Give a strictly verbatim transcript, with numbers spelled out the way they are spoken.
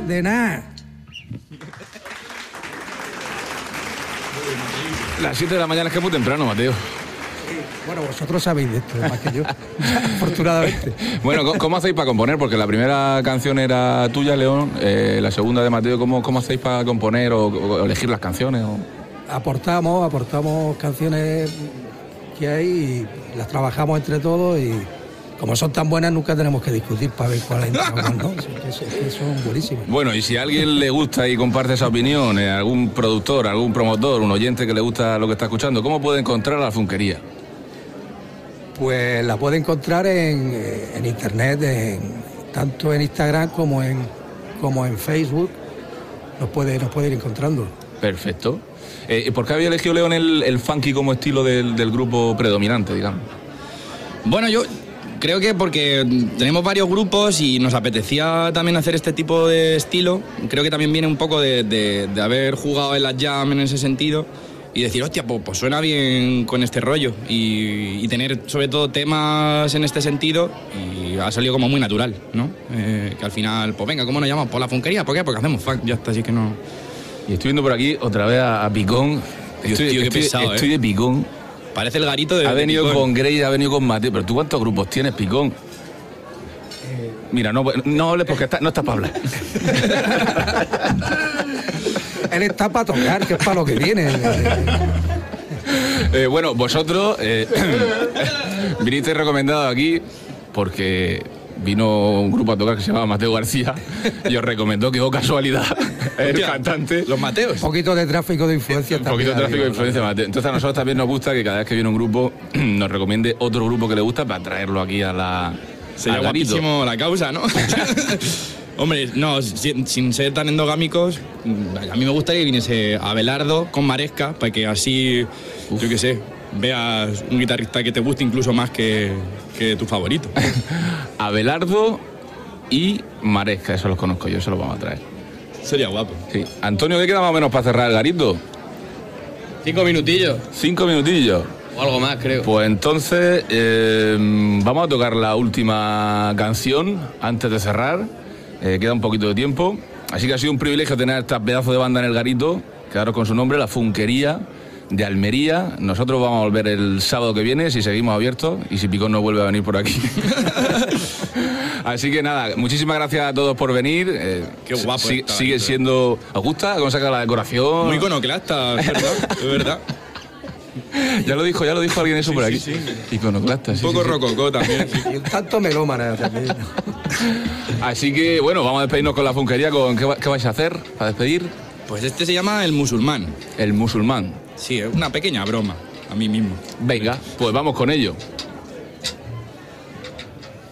De nada. Las siete de la mañana es que es muy temprano, Mateo. Bueno, vosotros sabéis de esto, más que yo, afortunadamente. Bueno, ¿cómo hacéis para componer? Porque la primera canción era tuya, León, eh, la segunda de Mateo. ¿Cómo, cómo hacéis para componer o, o elegir las canciones? O... Aportamos, aportamos canciones que hay y las trabajamos entre todos y como son tan buenas nunca tenemos que discutir para ver cuál es la cuál no. Es que son buenísimas. Bueno, y si a alguien le gusta y comparte esa opinión, eh, algún productor, algún promotor, un oyente que le gusta lo que está escuchando, ¿cómo puede encontrar a La Funkería? Pues la puede encontrar en, en internet, en, tanto en Instagram como en, como en Facebook. Nos puede, nos puede ir encontrando. Perfecto. Eh, ¿Por qué había elegido León el, el funky como estilo del, del grupo predominante, digamos? Bueno, yo creo que porque tenemos varios grupos y nos apetecía también hacer este tipo de estilo. Creo que también viene un poco de, de, de haber jugado en las jam en ese sentido. Y decir, hostia, pues, pues suena bien con este rollo y, y tener sobre todo temas en este sentido y ha salido como muy natural, ¿no? Eh, que al final, pues venga, ¿cómo nos llamamos? Por La Funkería, ¿por qué? Porque hacemos funk, ya está, así que no... Y estoy viendo por aquí otra vez a, a Picón. Tío, estoy, tío, qué estoy, pesado, estoy ¿eh? de Picón. Parece el garito de... Ha venido de con Grace, ha venido con Mateo, pero ¿tú cuántos grupos tienes, Picón? Eh... Mira, no, no hables porque está, no estás para hablar. Él está para tocar, que es para lo que viene. eh, bueno, vosotros eh, vinisteis recomendados aquí porque vino un grupo a tocar que se llamaba Mateo García y os recomendó que, oh casualidad, el Hostia, cantante... Los Mateos. Un poquito de tráfico de influencia. Un poquito de tráfico de influencia, Mateo. Entonces a nosotros también nos gusta que cada vez que viene un grupo nos recomiende otro grupo que le gusta para traerlo aquí a la... Sería guapísimo la causa, ¿no? Hombre, no, sin, sin ser tan endogámicos, a mí me gustaría que viniese Abelardo con Maresca, para que así, Uf. yo qué sé, veas un guitarrista que te guste incluso más que, que tu favorito. Abelardo y Maresca, eso los conozco yo, eso los vamos a traer. Sería guapo. Sí. Antonio, ¿qué queda más o menos para cerrar el garito? Cinco minutillos. Cinco minutillos. O algo más, creo. Pues entonces, eh, vamos a tocar la última canción antes de cerrar. Eh, queda un poquito de tiempo, así que ha sido un privilegio tener este pedazo de banda en el garito, quedaros con su nombre, La Funkería de Almería. Nosotros vamos a volver el sábado que viene, si seguimos abiertos y si Picón no vuelve a venir por aquí. Así que nada, muchísimas gracias a todos por venir. Eh, Qué guapo. si, sigue garito. Siendo... ¿Os gusta cómo saca la decoración? Muy iconoclasta, es verdad, es verdad. Ya lo dijo, ya lo dijo alguien eso sí, por aquí. Sí, sí. Iconoclasta, sí. Un poco sí, rococó sí. también. Y un tanto melómana también. Así que, bueno, vamos a despedirnos con La Funkería. Con, ¿qué, ¿Qué vais a hacer para despedir? Pues este se llama El Musulmán. El Musulmán. Sí, es una pequeña broma a mí mismo. Venga, pues vamos con ello.